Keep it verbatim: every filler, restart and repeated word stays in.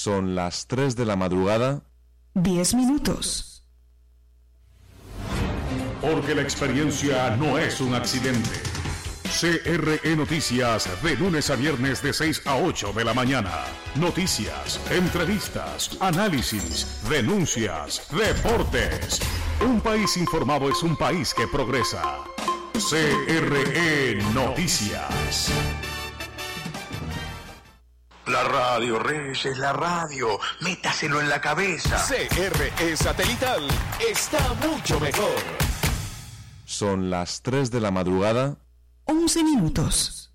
Son las tres de la madrugada. diez minutos. Porque la experiencia no es un accidente. C R E Noticias, de lunes a viernes de seis a ocho de la mañana. Noticias, entrevistas, análisis, denuncias, deportes. Un país informado es un país que progresa. C R E Noticias. La radio, Reyes, la radio. Métaselo en la cabeza. C R E Satelital está mucho mejor. Son las tres de la madrugada. once minutos.